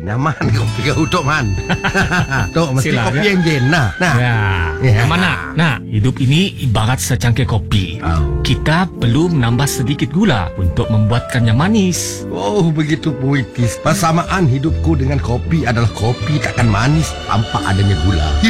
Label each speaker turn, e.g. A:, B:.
A: Naman kopi kau Tok Man. Tok, mesti
B: Silah,
A: kopi
B: ya.
A: yang jen nah. Nah.
B: Ya. Mana? Nah, hidup ini ibarat secangkir kopi. Kita perlu menambah sedikit gula untuk membuatkannya manis.
A: Oh, begitu puitis. Persamaan hidupku dengan kopi adalah kopi takkan manis tanpa adanya gula.